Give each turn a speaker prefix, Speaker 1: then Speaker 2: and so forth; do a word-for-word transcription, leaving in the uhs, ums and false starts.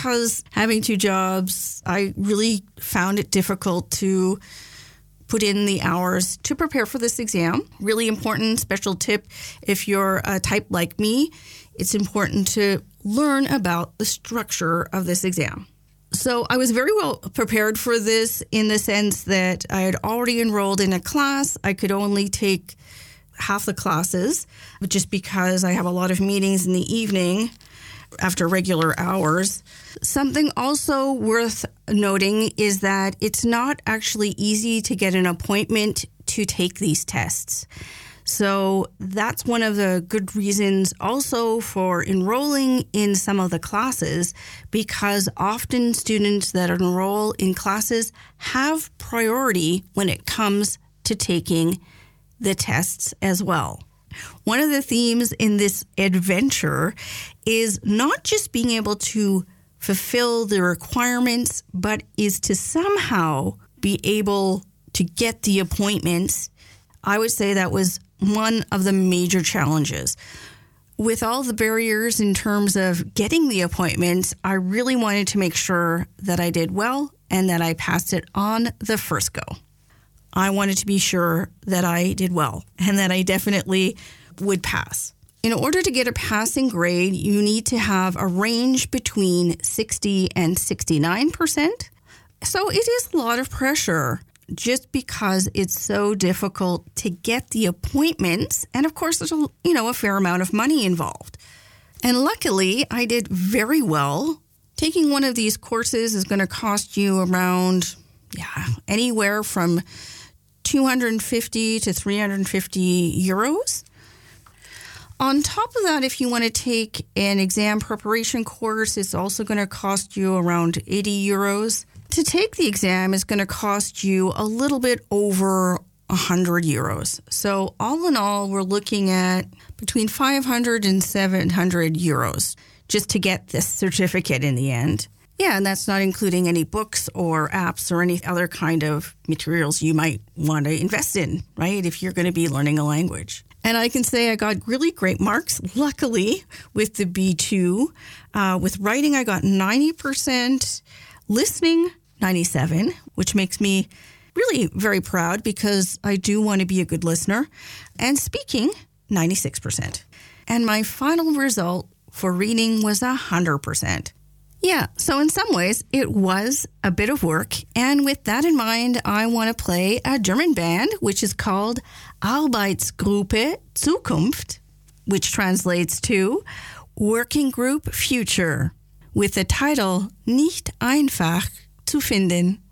Speaker 1: because having two jobs, I really found it difficult to put in the hours to prepare for this exam. Really important special tip, if you're a type like me, it's important to learn about the structure of this exam. So I was very well prepared for this in the sense that I had already enrolled in a class. I could only take half the classes just because I have a lot of meetings in the evening after regular hours. Something also worth noting is that it's not actually easy to get an appointment to take these tests. So that's one of the good reasons also for enrolling in some of the classes, because often students that enroll in classes have priority when it comes to taking the tests as well. One of the themes in this adventure is not just being able to fulfill the requirements, but is to somehow be able to get the appointments. I would say that was one of the major challenges. With all the barriers in terms of getting the appointments, I really wanted to make sure that I did well and that I passed it on the first go. I wanted to be sure that I did well and that I definitely would pass. In order to get a passing grade, you need to have a range between sixty and sixty-nine percent. So it is a lot of pressure just because it's so difficult to get the appointments. And of course, there's a, you know, a fair amount of money involved. And luckily, I did very well. Taking one of these courses is going to cost you around, yeah, anywhere from two hundred fifty to three hundred fifty euros. On top of that, if you want to take an exam preparation course, it's also going to cost you around eighty euros. To take the exam is going to cost you a little bit over one hundred euros. So all in all, we're looking at between five hundred and seven hundred euros just to get this certificate in the end. Yeah, and that's not including any books or apps or any other kind of materials you might want to invest in, right, if you're going to be learning a language. And I can say I got really great marks, luckily, with the B two. Uh, with writing, I got ninety percent. Listening, ninety-seven, which makes me really very proud because I do want to be a good listener. And speaking, ninety-six percent. And my final result for reading was one hundred percent. Yeah, so in some ways, it was a bit of work. And with that in mind, I want to play a German band, which is called Arbeitsgruppe Zukunft, which translates to Working Group Future, with the title Nicht einfach zu finden.